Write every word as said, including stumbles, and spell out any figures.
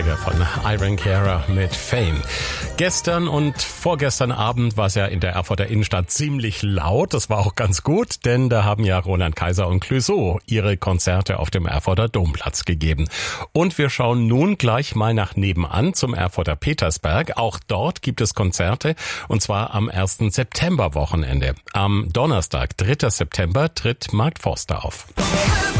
Klassiker von Iron Cara mit Fame. Gestern und vorgestern Abend war es ja in der Erfurter Innenstadt ziemlich laut. Das war auch ganz gut, denn da haben ja Roland Kaiser und Clouseau ihre Konzerte auf dem Erfurter Domplatz gegeben. Und wir schauen nun gleich mal nach nebenan zum Erfurter Petersberg. Auch dort gibt es Konzerte, und zwar am ersten Septemberwochenende. Am Donnerstag, dritter September, tritt Mark Forster auf.